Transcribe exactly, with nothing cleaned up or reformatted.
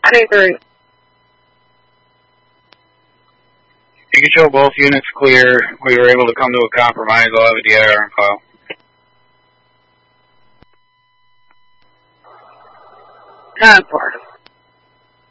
two three. You can show both units clear. We were able to come to a compromise. I'll have a D I R on file. Time for it.